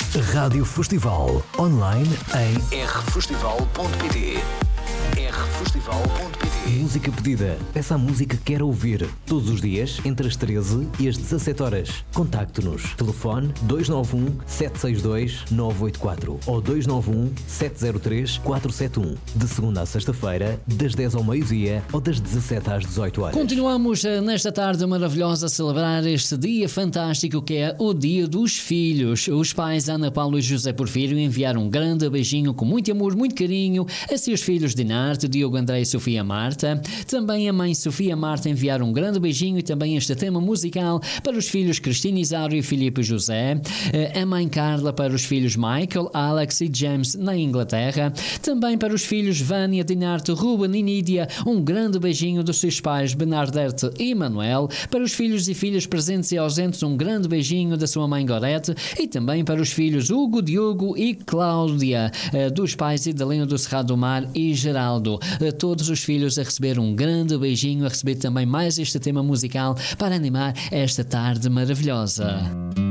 Rádio Festival, online em rfestival.pt. rfestival.pt. Música pedida. Peça a música que quer ouvir. Todos os dias, entre as 13 e as 17 horas. Contacte-nos. Telefone 291 762 984 ou 291 703 471. De segunda a sexta-feira, das 10 ao meio-dia ou das 17 às 18 horas. Continuamos nesta tarde maravilhosa a celebrar este dia fantástico que é o Dia dos Filhos. Os pais Ana Paula e José Porfírio enviaram um grande beijinho com muito amor, muito carinho a seus filhos Dinarte, Diogo André e Sofia Marta. Também a mãe Sofia Marta enviaram um grande beijinho e também este tema musical para os filhos Cristina Isário e Filipe José. A mãe Carla para os filhos Michael, Alex e James na Inglaterra. Também para os filhos Vânia, Dinarte, Ruben e Nídia, um grande beijinho dos seus pais Bernadette e Manuel. Para os filhos e filhas presentes e ausentes, um grande beijinho da sua mãe Gorete. E também para os filhos Hugo, Diogo e Cláudia, dos pais Idalino do Cerrado do Mar e Geraldo. Todos os filhos a receber um grande beijinho, a receber também mais este tema musical para animar esta tarde maravilhosa.